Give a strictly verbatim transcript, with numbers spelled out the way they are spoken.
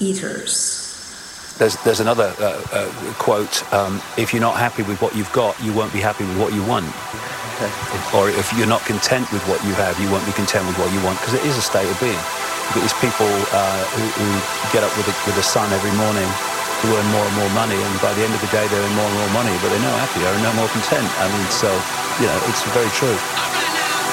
eaters. There's there's another uh, uh, quote, um, if you're not happy with what you've got, you won't be happy with what you want. Okay. If, or if you're not content with what you have, you won't be content with what you want, because it is a state of being. You've got these people uh, who, who get up with the, with the sun every morning, who earn more and more money, and by the end of the day they earn more and more money, but they're no happier and no more content. I mean, so, you know, it's very true.